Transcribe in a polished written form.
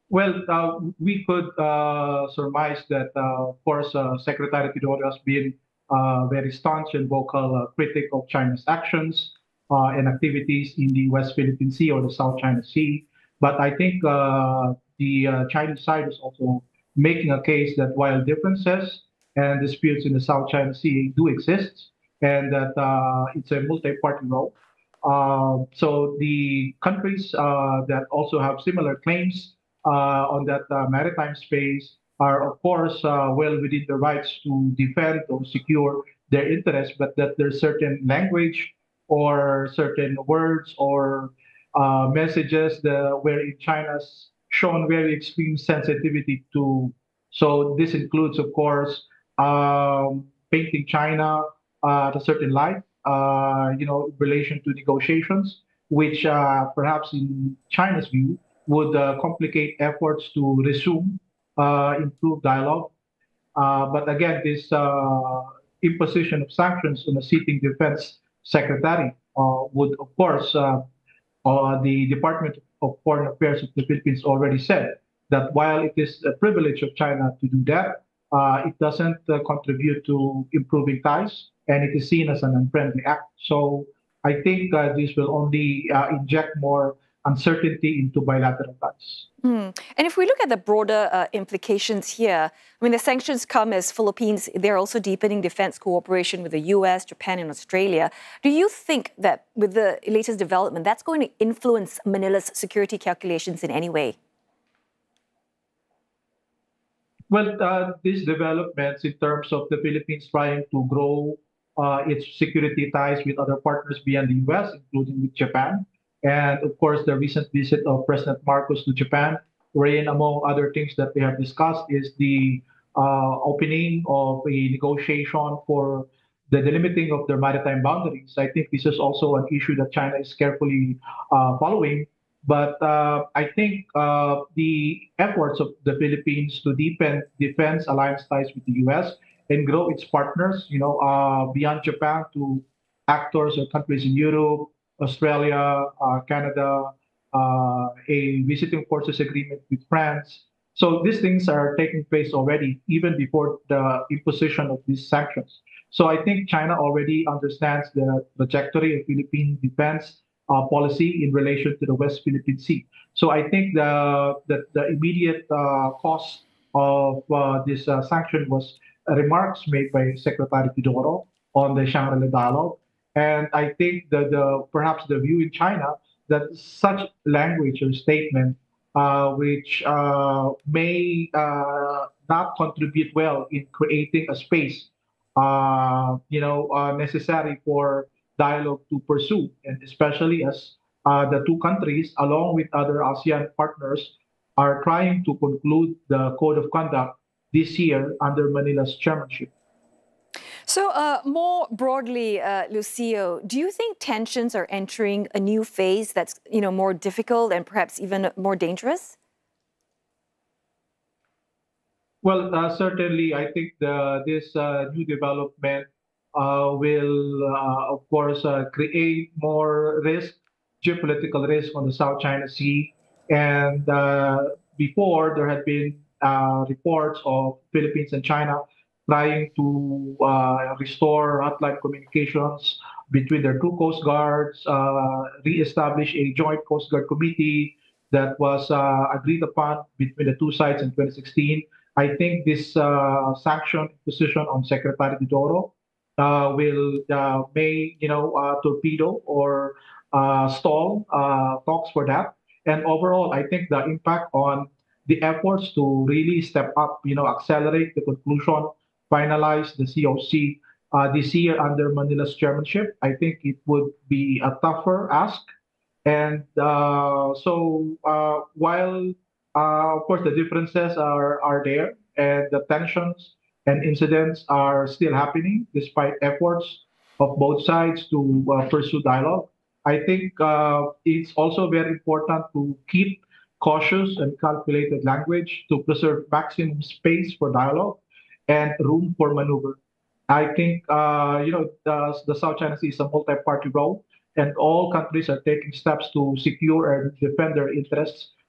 Well, we could surmise that, of course, Secretary Tidoro has been very staunch and vocal critic of China's actions and activities in the West Philippine Sea or the South China Sea. But I think the Chinese side is also making a case that while differences and disputes in the South China Sea do exist, and that it's a multi-party role. So the countries that also have similar claims on that maritime space are, of course, well within the rights to defend or secure their interests, but that there's certain language or certain words or messages where China's shown very extreme sensitivity to. So this includes, of course, painting China at a certain light, in relation to negotiations, which perhaps in China's view would complicate efforts to resume improved dialogue. But again, this imposition of sanctions on a sitting defense secretary would, of course, the Department of Foreign Affairs of the Philippines already said that while it is a privilege of China to do that, it doesn't contribute to improving ties, and it is seen as an unfriendly act. So I think this will only inject more uncertainty into bilateral ties. And if we look at the broader implications here, I mean, the sanctions come as Philippines, they're also deepening defense cooperation with the US, Japan, and Australia. Do you think that with the latest development, that's going to influence Manila's security calculations in any way? Well, these developments in terms of the Philippines trying to grow its security ties with other partners beyond the US, including with Japan, and of course the recent visit of President Marcos to Japan, wherein among other things that they have discussed is the opening of a negotiation for the delimiting of their maritime boundaries. I think this is also an issue that China is carefully following. But I think the efforts of the Philippines to deepen defense alliance ties with the U.S. and grow its partners, beyond Japan to actors or countries in Europe, Australia, Canada, a visiting forces agreement with France. So these things are taking place already, even before the imposition of these sanctions. So I think China already understands the trajectory of Philippine defense policy in relation to the West Philippine Sea. So I think the immediate cost of this sanction was remarks made by Secretary Tidoro on the Shangri-La dialogue, and I think that perhaps the view in China that such language or statement, which may not contribute well in creating a space, necessary for dialogue to pursue, and especially as the two countries, along with other ASEAN partners, are trying to conclude the code of conduct this year under Manila's chairmanship. So more broadly, Lucio, do you think tensions are entering a new phase that's more difficult and perhaps even more dangerous? Well, certainly, I think this new development will, of course, create more risk, geopolitical risk on the South China Sea. And before, there had been reports of Philippines and China trying to restore hotline communications between their two coast guards, reestablish a joint coast guard committee that was agreed upon between the two sides in 2016. I think this sanction position on Secretary Didoro may torpedo or stall talks for that. And overall, I think the impact on the efforts to really step up, accelerate the conclusion, finalize the COC this year under Manila's chairmanship, I think it would be a tougher ask. And while, of course, the differences are there and the tensions and incidents are still happening despite efforts of both sides to pursue dialogue, I think it's also very important to keep cautious and calculated language to preserve maximum space for dialogue and room for maneuver. I think, the South China Sea is a multi-party role, and all countries are taking steps to secure and defend their interests